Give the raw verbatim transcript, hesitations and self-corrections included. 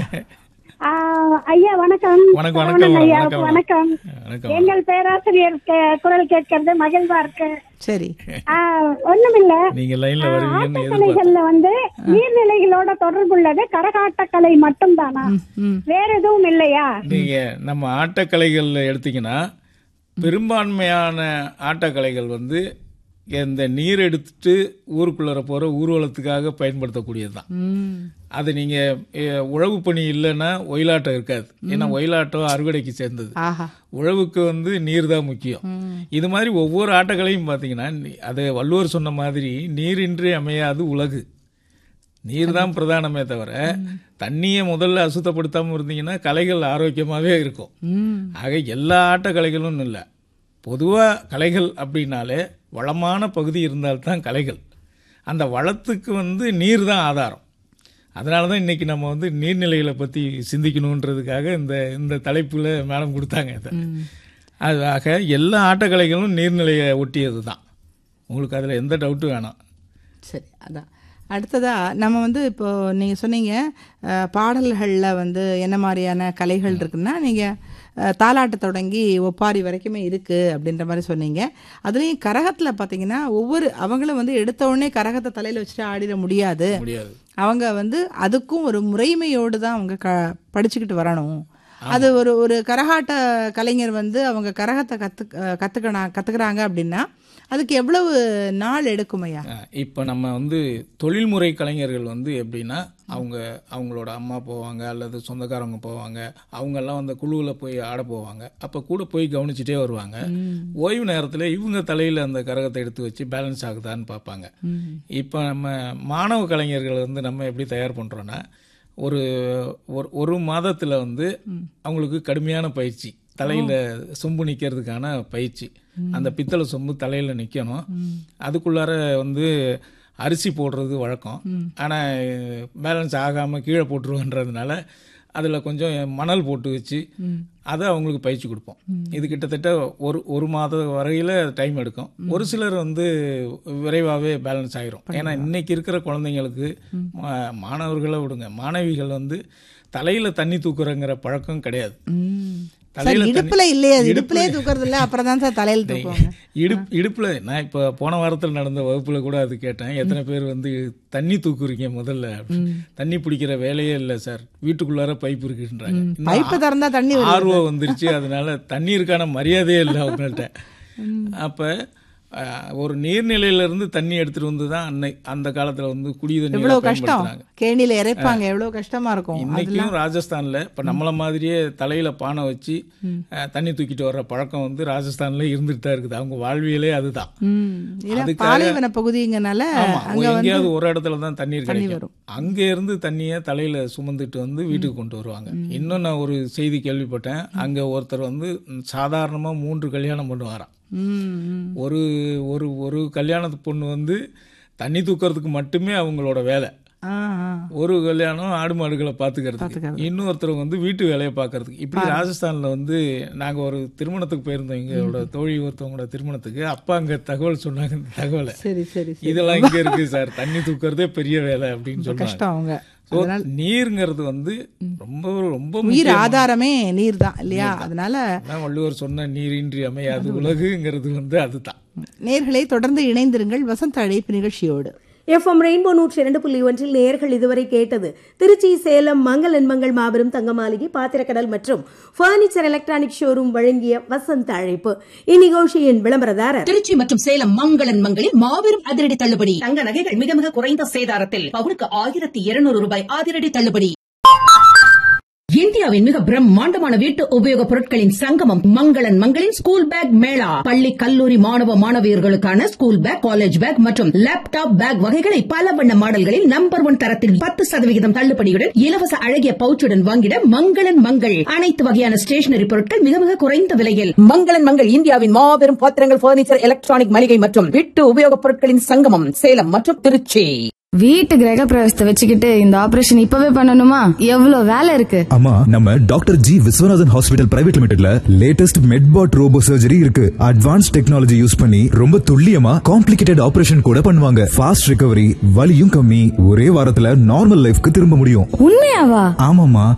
ஐயா வணக்கம். வணக்கம் வணக்கம் ஐயா வணக்கம் வணக்கம். வணக்கம். எங்கள் பேராசிரியர் கே- குரல் கேட்கறது மகிழ்வா இருக்கு. சரி, ஒண்ணுமில்ல, நீங்க லைன்ல வருவீங்கன்னு எதிர்பார்த்தேன். ஆட்டக்கலைகள்ல வந்து நீர்நிலைகளோட தொடர்புள்ளது கரகாட்டக்கலை மட்டும் தானா, வேற எதுவும் இல்லையா? நீங்க நம்ம ஆட்டக்கலைகள் எடுத்தீங்கன்னா பெரும்பான்மையான ஆட்டக்கலைகள் வந்து இந்த நீர் எடுத்துட்டு ஊருக்குள்ள போற ஊர்வலத்துக்காக பயன்படுத்தக்கூடியது தான். அது நீங்க எ, உழவு பணி இல்லைன்னா ஒயிலாட்டம் இருக்காது. ஏன்னா ஒயிலாட்டம் அறுவடைக்கு சேர்ந்தது. ஆஹா, உழவுக்கு வந்து நீர் தான் முக்கியம். இது மாதிரி ஒவ்வொரு ஆட்டக்கலையும் பார்த்தீங்கன்னா நீ- அது வள்ளுவர் சொன்ன மாதிரி நீரின்றி அமையாது உலகு. நீர் தான் பிரதானமே தவிர தண்ணியை முதல்ல அசுத்தப்படுத்தாமல் இருந்தீங்கன்னா கலைகள் ஆரோக்கியமாகவே இருக்கும். ஆக எல்லா ஆட்டக்கலைகளும் இல்லை. பொதுவாக கலைகள் அப்படின்னாலே வளமான பகுதி இருந்தால்தான் கலைகள். அந்த வளத்துக்கு வந்து நீர் தான் ஆதாரம். அதனால தான் இன்றைக்கி நம்ம வந்து நீர்நிலைகளை பற்றி சிந்திக்கணுன்றதுக்காக இந்த இந்த தலைப்பில் மேடம் கொடுத்தாங்க இதை. அது ஆக எல்லா ஆட்டக்கலைகளும் நீர்நிலையை ஒட்டியது தான். உங்களுக்கு அதில் எந்த டவுட்டும் வேணாம். சரி. அதான் அடுத்ததா நம்ம வந்து இப்போ நீங்க சொன்னீங்க அஹ், பாடல்கள்ல வந்து என்ன மாதிரியான கலைகள் இருக்குன்னா நீங்க அஹ், தாலாட்டு தொடங்கி ஒப்பாரி வரைக்குமே இருக்கு அப்படின்ற மாதிரி சொன்னீங்க. அதுலயும் கரகத்துல பாத்தீங்கன்னா ஒவ்வொரு அவங்களும் வந்து எடுத்த உடனே கரகத்தை தலையில வச்சுட்டு ஆடிட முடியாது. முடியாது. அவங்க வந்து அதுக்கும் ஒரு முறைமையோடு தான் அவங்க க படிச்சுக்கிட்டு வரணும். அது ஒரு ஒரு கரகாட்ட கலைஞர் வந்து அவங்க கரகத்தை கத்து கத்துக்கணும் கத்துக்கிறாங்க அப்படின்னா அதுக்கு எவ்வளவு நாள் எடுக்குமையா? இப்போ நம்ம வந்து தொழில்முறை கலைஞர்கள் வந்து எப்படின்னா அவங்க அவங்களோட அம்மா போவாங்க அல்லது சொந்தக்காரவங்க போவாங்க. அவங்கெல்லாம் வந்து குழுவில் போய் ஆட போவாங்க. அப்போ கூட போய் கவனிச்சுட்டே வருவாங்க. ஓய்வு நேரத்தில் இவங்க தலையில் அந்த கரகத்தை எடுத்து வச்சு பேலன்ஸ் ஆகுதான்னு பார்ப்பாங்க. இப்போ நம்ம மாணவ கலைஞர்கள் வந்து நம்ம எப்படி தயார் பண்ணுறோன்னா ஒரு ஒரு- ஒரு மாதத்தில் வந்து அவங்களுக்கு கடுமையான பயிற்சி, தலையில் சொம்பு நிற்கிறதுக்கான பயிற்சி. அந்த பித்தளை சொம்பு தலையில் நிற்கணும். அதுக்குள்ளார வந்து அரிசி போடுறது வழக்கம். ஆனால் பேலன்ஸ் ஆகாமல் கீழே போட்டுருவோன்றதுனால அதில் கொஞ்சம் மணல் போட்டு வச்சு அதை அவங்களுக்கு பயிற்சி கொடுப்போம். இது கிட்டத்தட்ட ஒரு ஒரு மாத வரையில் டைம் எடுக்கும். ஒரு சிலர் வந்து விரைவாகவே பேலன்ஸ் ஆகிரும். ஏன்னா இன்னைக்கு இருக்கிற குழந்தைங்களுக்கு மா- மாணவர்களை விடுங்க, மாணவிகள் வந்து தலையில் தண்ணி தூக்குறங்கிற பழக்கம் கிடையாது. தலையில தண்ணி- இடுப்புல இல்லையா? இடுப்புலயே தூக்குறது இல்ல, அப்புறம் தான் சார் தலையில தூக்குவாங்க. இடுப் இடுப்புல நான் இப்போ போன வாரத்தில் நடந்த வகுப்புல கூட அது கேட்டேன். எத்தனை பேர் வந்து தண்ணி தூக்குறீங்க முதல்ல? தண்ணி பிடிக்கிற வேலையே இல்லை சார், வீட்டுக்குள்ளார பைப் இருக்குன்றாங்க. இன்னும் பைப்பு திறந்தா தண்ணி வருது. ஆர்வம் வந்துருச்சு. அதனால தண்ணீருக்கான மரியாதையே இல்லை அவங்கள்ட்ட. அப்ப அஹ், ஒரு நீர்நிலையிலிருந்து தண்ணி எடுத்துட்டு வந்து தான் அன்னை அந்த காலத்துல வந்து குடி தண்ணி எவ்வளவு கஷ்டம், பயன்படுத்தினாங்க. கேணியில இறைப்பாங்க, எவ்வளவு கஷ்டமா இருக்கும். இன்னைக்கும் ராஜஸ்தான்ல இப்ப நம்மள மாதிரியே தலையில பானை வச்சு அஹ், தண்ணி தூக்கிட்டு வர்ற பழக்கம் வந்து ராஜஸ்தான்ல இருந்துட்டு தான் இருக்குது. அவங்க வாழ்வியலே அதுதான். அதுக்காக- பாலைவன பகுதிங்கனால ஆமா, அங்க வந்து எங்கேயாவது ஒரு இடத்துல தான் தண்ணீர் தண்ணி கிடைக்கும். வரும். அங்க இருந்து தண்ணியை தலையில சுமந்துட்டு வந்து வீட்டுக்கு கொண்டு வருவாங்க. இன்னும் நான் ஒரு செய்தி கேள்விப்பட்டேன். அங்க ஒருத்தர் வந்து சாதாரணமா மூன்று கல்யாணம் பண்ணுவாராம். ம், ம். ஒரு ஒரு ஒரு கல்யாணத்து பொண்ணு வந்து தண்ணி தூக்கிறதுக்கு மட்டுமே அவங்களோட வேலை. ஆ, ஆ. ஒரு கல்யாணம் ஆடு மாடுகளை பாத்துக்கிறதுக்கு, பாத்துக்கிறது. இன்னொருத்தர் வந்து வீட்டு வேலையை பாக்குறதுக்கு. இப்படி ராஜஸ்தான்ல வந்து நாங்க ஒரு திருமணத்துக்கு போயிருந்தோம். எங்களோட தோழி ஒருத்தவங்களோட திருமணத்துக்கு. அப்பா அங்க தகவல் சொன்னாங்க. இந்த தகவலை சரி சரி சரி. இதெல்லாம் இங்க இருக்கு சார், தண்ணி தூக்குறதே பெரிய வேலை அப்படின்னு சொன்னாங்க. கஷ்டம் அவங்க. So, நீருங்கிறது வந்து ரொம்ப ரொம்ப உயிர் முக்கியமான- ஆதாரமே நீர் தான் இல்லையா? அதனால அதான் வள்ளுவர் சொன்ன நீரின்றி அமையாது உலகுங்கிறது வந்து அதுதான். நேர்களை தொடர்ந்து இணைந்திருங்கள் வசந்த அழைப்பு நிகழ்ச்சியோடு. எஃப்எம் ரெயின்போ நூற்றி இரண்டு புள்ளி ஒன்றில் நேயர்கள் இதுவரை கேட்டது திருச்சி சேலம் மங்கள் எண்மங்கள் மாபெரும் தங்க மாளிகை பாத்திரக்கடல் மற்றும் பர்னிச்சர் எலக்ட்ரானிக் ஷோரூம் வழங்கிய வசந்த அழைப்பு. இந்நிகழ்ச்சியின் விளம்பரதாரர் திருச்சி மற்றும் சேலம் மங்களன் மங்களில் மாபெரும் அதிரடி தள்ளுபடி. தங்க நகைகள் மிக மிக குறைந்த சேதாரத்தில் பவுனுக்கு ஆயிரத்தி இருநூறு ரூபாய் அதிரடி தள்ளுபடி. இந்தியாவின் மிக பிரம்மாண்டமான வீட்டு உபயோகப் பொருட்களின் சங்கமம் மங்களன் மங்களின் ஸ்கூல் பேக் மேளா. பள்ளி கல்லூரி மாணவ மாணவியர்களுக்கான ஸ்கூல் பேக், காலேஜ் பேக் மற்றும் லேப்டாப் பேக் வகைகளை பல வண்ண மாடல்களில் நம்பர் ஒன் தரத்தில் பத்து சதவிகிதம் தள்ளுபடியுடன் இலவச அழகிய பவுச்சுடன் வாங்கிட மங்களன் மங்கள். அனைத்து வகையான ஸ்டேஷனரி பொருட்கள் மிக மிக குறைந்த விலையில். மங்களன் மங்கள் இந்தியாவின் மாபெரும் பாத்திரங்கள், பர்னிச்சர், எலக்ட்ரானிக் மளிகை மற்றும் வீட்டு உபயோகப் பொருட்களின் சங்கமம் சேலம் மற்றும் திருச்சி. வீட்டு கிரக பிரவேசத்தை வச்சுக்கிட்டு இந்த ஆபரேஷன் இப்பவே பண்ணணுமா? எவ்வளவு வேலை இருக்கு. ஆமா, நம்ம doctor G Viswanathan hospital private லிமிடெட்ல latest மெட்பாட் robot surgery இருக்கு. அட்வான்ஸ் டெக்னாலஜி யூஸ் பண்ணி ரொம்ப துல்லியமா காம்ப்ளிகேட்டட் ஆபரேஷன் கூட பண்ணுவாங்க. ஃபாஸ்ட் ரிகவரி, வலியும் கம்மி, ஒரே வாரத்துல நார்மல் லைஃப்க்கு திரும்ப முடியும். உண்மையாவா? ஆமாமா.